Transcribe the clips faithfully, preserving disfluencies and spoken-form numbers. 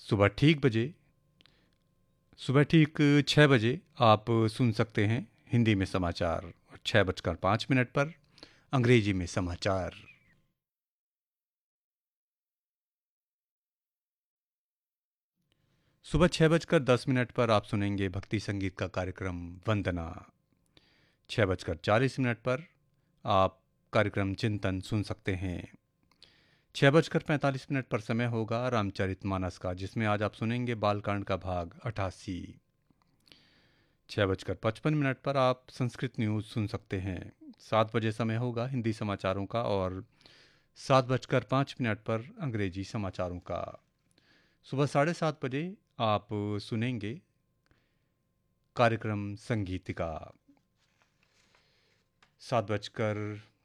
सुबह ठीक बजे सुबह ठीक छः बजे आप सुन सकते हैं हिंदी में समाचार और छः बजकर पाँच मिनट पर अंग्रेजी में समाचार। सुबह छः बजकर दस मिनट पर आप सुनेंगे भक्ति संगीत का कार्यक्रम वंदना। छः बजकर चालीस मिनट पर आप कार्यक्रम चिंतन सुन सकते हैं। छः बजकर पैंतालीस मिनट पर समय होगा रामचरितमानस का, जिसमें आज आप सुनेंगे बालकांड का भाग अठासी। छः बजकर पचपन मिनट पर आप संस्कृत न्यूज़ सुन सकते हैं। सात बजे समय होगा हिंदी समाचारों का और सात बजकर पाँच मिनट पर अंग्रेजी समाचारों का। सुबह साढ़े सात बजे आप सुनेंगे कार्यक्रम संगीतिका। सात बजकर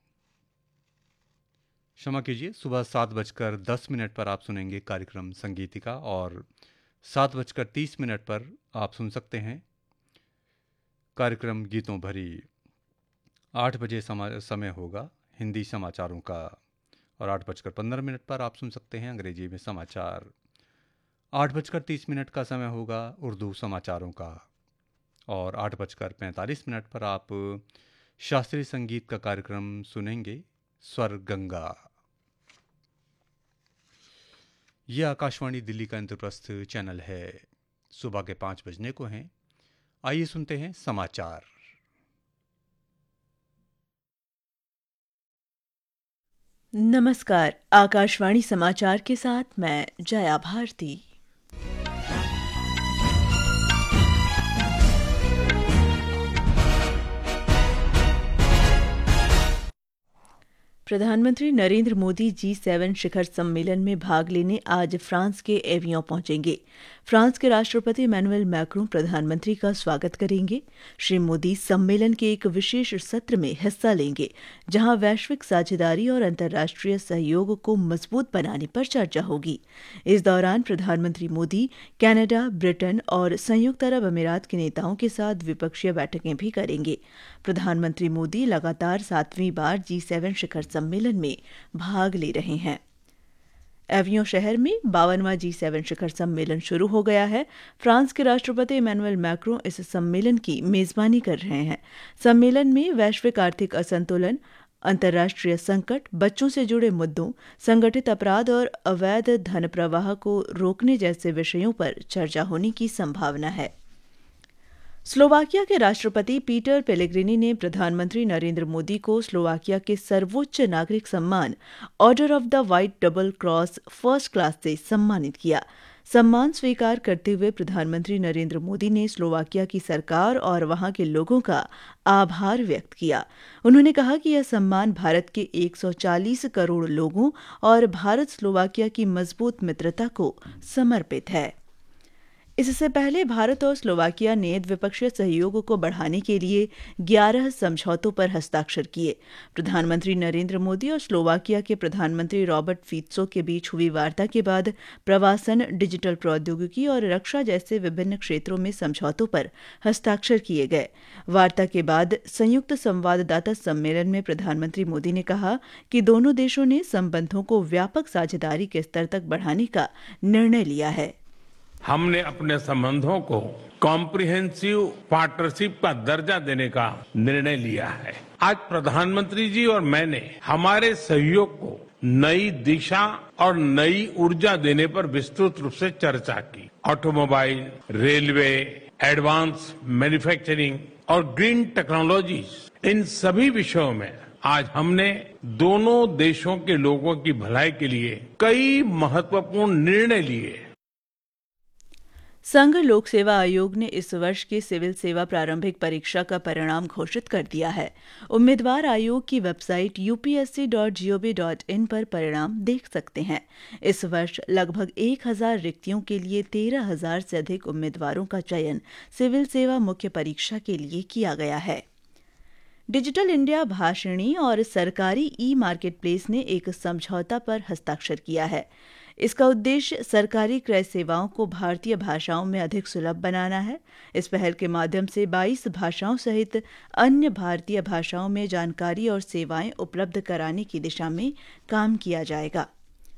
क्षमा कीजिए सुबह सात बजकर दस मिनट पर आप सुनेंगे कार्यक्रम संगीतिका और सात बजकर तीस मिनट पर आप सुन सकते हैं कार्यक्रम गीतों भरी। आठ बजे समय होगा हिंदी समाचारों का और आठ बजकर पंद्रह मिनट पर आप सुन सकते हैं अंग्रेजी में समाचार। आठ बजकर तीस मिनट का समय होगा उर्दू समाचारों का और आठ बजकर पैंतालीस मिनट पर आप शास्त्रीय संगीत का कार्यक्रम सुनेंगे स्वर गंगा। यह आकाशवाणी दिल्ली का इंद्रप्रस्थ चैनल है। सुबह के पाँच बजने को हैं। आइए सुनते हैं समाचार। नमस्कार, आकाशवाणी समाचार के साथ मैं जया भारती। प्रधानमंत्री नरेंद्र मोदी जी सेवन शिखर सम्मेलन में भाग लेने आज फ्रांस के एवियन पहुंचेंगे। फ्रांस के राष्ट्रपति इमैनुअल मैक्रों प्रधानमंत्री का स्वागत करेंगे। श्री मोदी सम्मेलन के एक विशेष सत्र में हिस्सा लेंगे, जहां वैश्विक साझेदारी और अंतर्राष्ट्रीय सहयोग को मजबूत बनाने पर चर्चा होगी। इस दौरान प्रधानमंत्री मोदी कनाडा, ब्रिटेन और संयुक्त अरब अमीरात के नेताओं के साथ द्विपक्षीय बैठकें भी करेंगे। प्रधानमंत्री मोदी लगातार सातवीं बार जी सेवन शिखर सम्मेलन में भाग ले रहे हैं। एवियन शहर में बावनवां जी सेवन शिखर सम्मेलन शुरू हो गया है। फ्रांस के राष्ट्रपति इमैनुअल मैक्रों इस सम्मेलन की मेजबानी कर रहे हैं। सम्मेलन में वैश्विक आर्थिक असंतुलन, अंतर्राष्ट्रीय संकट, बच्चों से जुड़े मुद्दों, संगठित अपराध और अवैध धन प्रवाह को रोकने जैसे विषयों पर चर्चा होने की संभावना है। स्लोवाकिया के राष्ट्रपति पीटर पेलेग्रिनी ने प्रधानमंत्री नरेंद्र मोदी को स्लोवाकिया के सर्वोच्च नागरिक सम्मान order of the white double cross first class से सम्मानित किया। सम्मान स्वीकार करते हुए प्रधानमंत्री नरेंद्र मोदी ने स्लोवाकिया की सरकार और वहां के लोगों का आभार व्यक्त किया। उन्होंने कहा कि यह सम्मान भारत के एक सौ चालीस करोड़ लोगों और भारत स्लोवाकिया की मजबूत मित्रता को समर्पित है। इससे पहले भारत और स्लोवाकिया ने द्विपक्षीय सहयोग को बढ़ाने के लिए ग्यारह समझौतों पर हस्ताक्षर किए। प्रधानमंत्री नरेंद्र मोदी और स्लोवाकिया के प्रधानमंत्री रॉबर्ट फीत्सो के बीच हुई वार्ता के बाद प्रवासन, डिजिटल प्रौद्योगिकी और रक्षा जैसे विभिन्न क्षेत्रों में समझौतों पर हस्ताक्षर किए गए। वार्ता के बाद संयुक्त संवाददाता सम्मेलन में प्रधानमंत्री मोदी ने कहा कि दोनों देशों ने संबंधों को व्यापक साझेदारी के स्तर तक बढ़ाने का निर्णय लिया है। हमने अपने संबंधों को कॉम्प्रिहेंसिव पार्टनरशिप का दर्जा देने का निर्णय लिया है। आज प्रधानमंत्री जी और मैंने हमारे सहयोग को नई दिशा और नई ऊर्जा देने पर विस्तृत रूप से चर्चा की। ऑटोमोबाइल, रेलवे, एडवांस मैन्युफैक्चरिंग और ग्रीन टेक्नोलॉजीज, इन सभी विषयों में आज हमने दोनों देशों के लोगों की भलाई के लिए कई महत्वपूर्ण निर्णय लिए। संघ लोक सेवा आयोग ने इस वर्ष की सिविल सेवा प्रारंभिक परीक्षा का परिणाम घोषित कर दिया है। उम्मीदवार आयोग की website U P S C dot G O V dot in पर परिणाम देख सकते हैं। इस वर्ष लगभग एक हजार रिक्तियों के लिए तेरह हजार से अधिक उम्मीदवारों का चयन सिविल सेवा मुख्य परीक्षा के लिए किया गया है। डिजिटल इंडिया भाषिणी और सरकारी ई मार्केट प्लेस ने एक समझौता पर हस्ताक्षर किया है। इसका उद्देश्य सरकारी क्रय सेवाओं को भारतीय भाषाओं में अधिक सुलभ बनाना है। इस पहल के माध्यम से बाईस भाषाओं सहित अन्य भारतीय भाषाओं में जानकारी और सेवाएं उपलब्ध कराने की दिशा में काम किया जाएगा।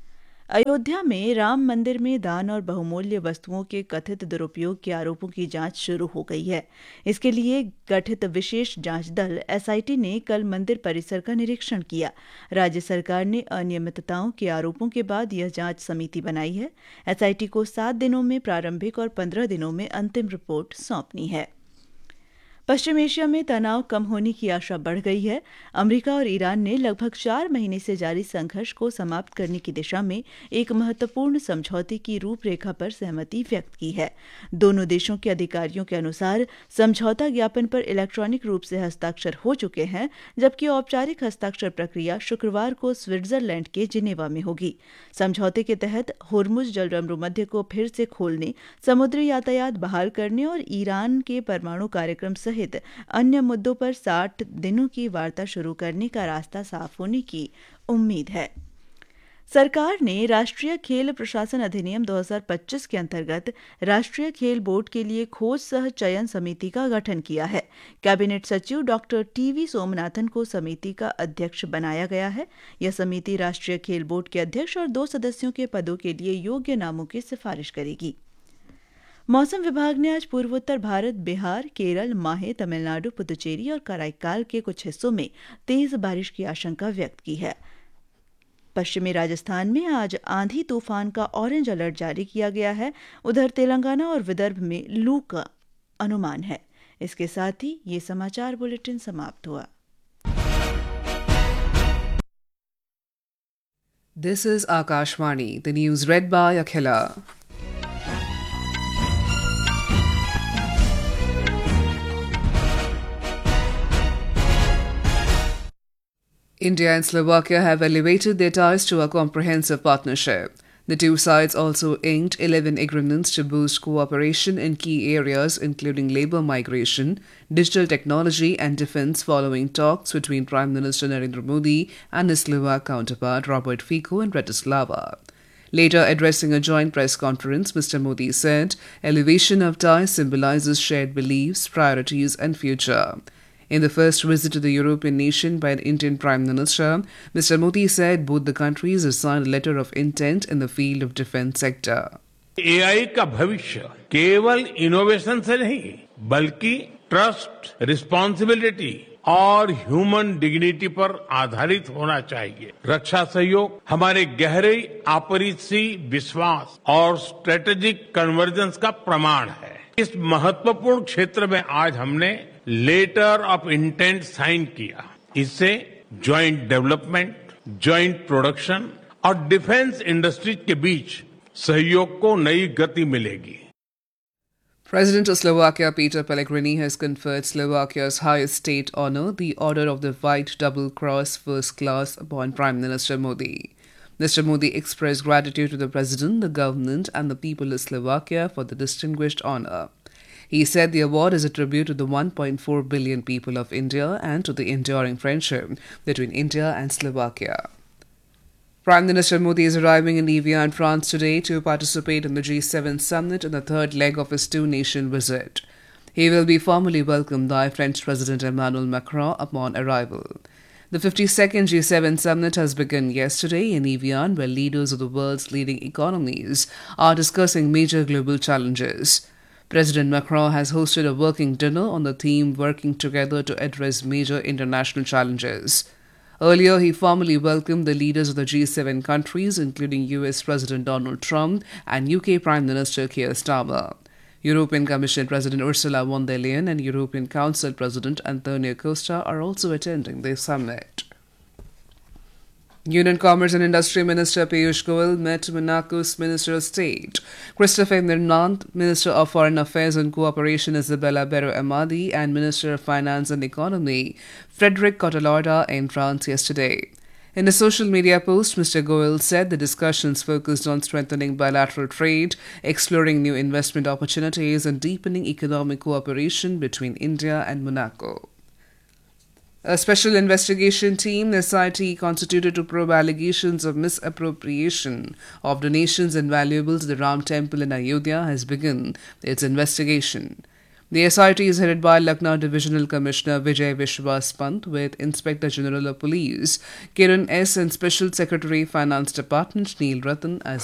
अयोध्या में राम मंदिर में दान और बहुमूल्य वस्तुओं के कथित दुरुपयोग के आरोपों की जांच शुरू हो गई है। इसके लिए गठित विशेष जांच दल एसआईटी ने कल मंदिर परिसर का निरीक्षण किया। राज्य सरकार ने अनियमितताओं के आरोपों के बाद यह जांच समिति बनाई है। एसआईटी को सात दिनों में प्रारंभिक और पंद्रह दिनों में अंतिम रिपोर्ट सौंपनी है। पश्चिम एशिया में तनाव कम होने की आशा बढ़ गई है। अमेरिका और ईरान ने लगभग चार महीने से जारी संघर्ष को समाप्त करने की दिशा में एक महत्वपूर्ण समझौते की रूपरेखा पर सहमति व्यक्त की है। दोनों देशों के अधिकारियों के अनुसार समझौता ज्ञापन पर इलेक्ट्रॉनिक रूप से हस्ताक्षर हो चुके हैं, जबकि औपचारिक हस्ताक्षर प्रक्रिया शुक्रवार को स्विट्जरलैंड के जिनेवा में होगी। समझौते के तहत होर्मुज जलसंधि को फिर से खोलने, समुद्री यातायात बहाल करने और ईरान के परमाणु कार्यक्रम सहित अन्य मुद्दों पर साठ दिनों की वार्ता शुरू करने का रास्ता साफ होने की उम्मीद है। सरकार ने राष्ट्रीय खेल प्रशासन अधिनियम दो हज़ार पच्चीस के अंतर्गत राष्ट्रीय खेल बोर्ड के लिए खोज सह चयन समिति का गठन किया है। कैबिनेट सचिव डॉक्टर टीवी सोमनाथन को समिति का अध्यक्ष बनाया गया है। यह समिति राष्ट्रीय खेल बोर्ड के अध्यक्ष और दो सदस्यों के पदों के लिए योग्य नामों की सिफारिश करेगी। मौसम विभाग ने आज पूर्वोत्तर भारत, बिहार, केरल, माहे, तमिलनाडु, पुदुचेरी और कराईकाल के कुछ हिस्सों में तेज बारिश की आशंका व्यक्त की है। पश्चिमी राजस्थान में आज आंधी तूफान का ऑरेंज अलर्ट जारी किया गया है। उधर तेलंगाना और विदर्भ में लू का अनुमान है। इसके साथ ही ये समाचार बुलेटिन समाप्त हुआ। This is Akashvani, the news read by Akhila. India and Slovakia have elevated their ties to a comprehensive partnership. The two sides also inked eleven agreements to boost cooperation in key areas including labour migration, digital technology and defence following talks between Prime Minister Narendra Modi and his Slovak counterpart Robert Fico in Bratislava. Later addressing a joint press conference, Mister Modi said, elevation of ties symbolises shared beliefs, priorities and future. In the first visit to the European nation by the Indian Prime Minister, Mister Modi said both the countries have signed a letter of intent in the field of defence sector. AI का भविष्य केवल innovation से नहीं, बल्कि trust, responsibility और human dignity पर आधारित होना चाहिए। रक्षा सहयोग हमारे गहरे आपसी विश्वास और स्ट्रेटेजिक कन्वर्जेंस का प्रमाण है। इस महत्वपूर्ण क्षेत्र में आज हमने लेटर ऑफ इंटेंट साइन किया। इससे ज्वाइंट डेवलपमेंट, ज्वाइंट प्रोडक्शन और डिफेंस इंडस्ट्रीज के बीच सहयोग को नई गति मिलेगी। President of Slovakia Peter Pellegrini has conferred Slovakia's highest state honour, the Order of the White Double Cross First Class, upon Prime Minister Modi. Mister Modi expressed gratitude to the President, the government and the people of Slovakia for the distinguished honour. He said the award is a tribute to the one point four billion people of India and to the enduring friendship between India and Slovakia. Prime Minister Modi is arriving in Evian, France today to participate in the G seven summit in the third leg of his two-nation visit. He will be formally welcomed by French President Emmanuel Macron upon arrival. The fifty-second G seven summit has begun yesterday in Evian, where leaders of the world's leading economies are discussing major global challenges. President Macron has hosted a working dinner on the theme Working Together to Address Major International Challenges. Earlier, he formally welcomed the leaders of the G seven countries, including U S President Donald Trump and U K Prime Minister Keir Starmer. European Commission President Ursula von der Leyen and European Council President Antonio Costa are also attending the summit. Union Commerce and Industry Minister Piyush Goyal met Monaco's Minister of State Christophe Mernand, Minister of Foreign Affairs and Cooperation Isabella Bero-Amadi, and Minister of Finance and Economy Frédéric Cotalorda in France yesterday. In a social media post, Mister Goyal said the discussions focused on strengthening bilateral trade, exploring new investment opportunities, and deepening economic cooperation between India and Monaco. A special investigation team, S I T, constituted to probe allegations of misappropriation of donations and valuables to the Ram Temple in Ayodhya has begun its investigation. The S I T is headed by Lucknow Divisional Commissioner Vijay Vishwas Pant with Inspector General of Police Kiran S. and Special Secretary Finance Department Neil Ratan as